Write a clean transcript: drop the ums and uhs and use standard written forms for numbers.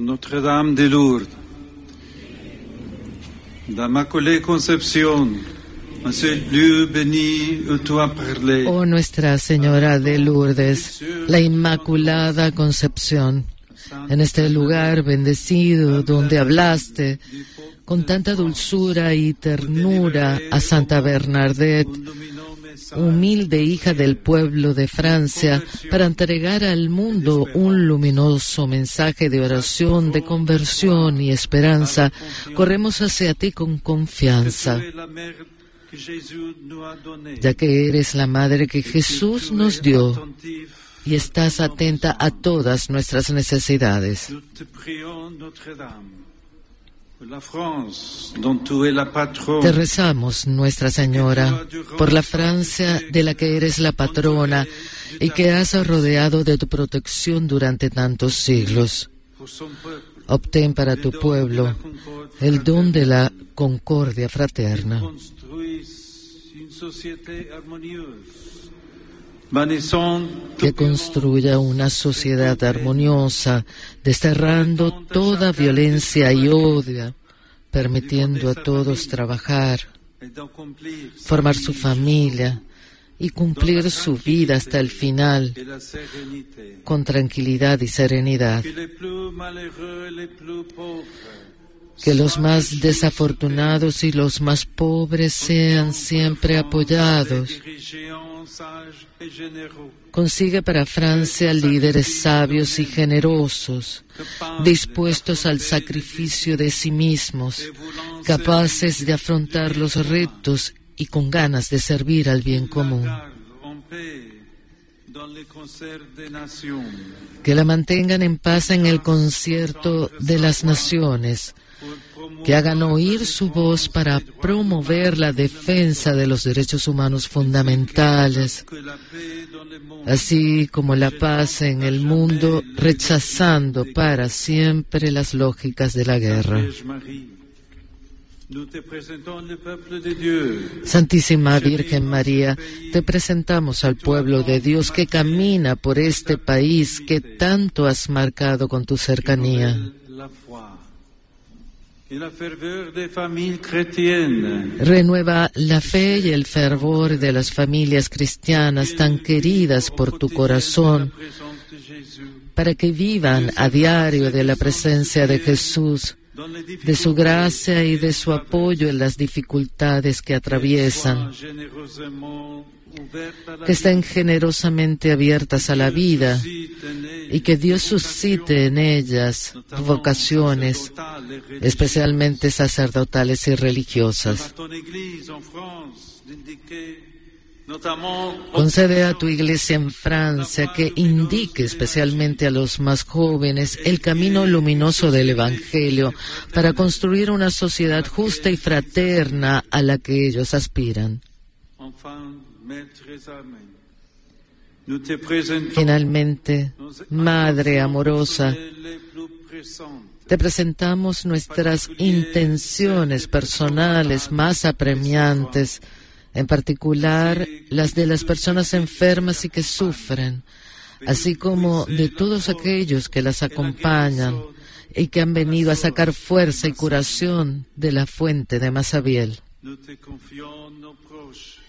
Notre-Dame de Lourdes, l'Immaculée Concepción, en ce lieu béni où tu as parlé. Oh Nuestra Señora de Lourdes, la Inmaculada Concepción, en este lugar bendecido donde hablaste con tanta dulzura y ternura a Santa Bernadette, humilde hija del pueblo de Francia, para entregar al mundo un luminoso mensaje de oración, de conversión y esperanza, corremos hacia ti con confianza, ya que eres la Madre que Jesús nos dio y estás atenta a todas nuestras necesidades. Te rezamos, Nuestra Señora, por la Francia de la que eres la patrona y que has rodeado de tu protección durante tantos siglos. Obtén para tu pueblo el don de la concordia fraterna. Que construya una sociedad armoniosa, desterrando toda violencia y odio, permitiendo a todos trabajar, formar su familia y cumplir su vida hasta el final, con tranquilidad y serenidad. Que los más desafortunados y los más pobres sean siempre apoyados. Consigue para Francia líderes sabios y generosos, dispuestos al sacrificio de sí mismos, capaces de afrontar los retos y con ganas de servir al bien común. Que la mantengan en paz en el concierto de las naciones, que hagan oír su voz para promover la defensa de los derechos humanos fundamentales, así como la paz en el mundo, rechazando para siempre las lógicas de la guerra. Santísima Virgen María, te presentamos al pueblo de Dios que camina por este país que tanto has marcado con tu cercanía. Renueva la fe y el fervor de las familias cristianas tan queridas por tu corazón, para que vivan a diario de la presencia de Jesús, de su gracia y de su apoyo en las dificultades que atraviesan, que estén generosamente abiertas a la vida y que Dios suscite en ellas vocaciones, especialmente sacerdotales y religiosas. Concede a tu Iglesia en Francia que indique especialmente a los más jóvenes el camino luminoso del Evangelio para construir una sociedad justa y fraterna a la que ellos aspiran. Finalmente, Madre amorosa, te presentamos nuestras intenciones personales más apremiantes, en particular las de las personas enfermas y que sufren, así como de todos aquellos que las acompañan y que han venido a sacar fuerza y curación de la fuente de Masabiel.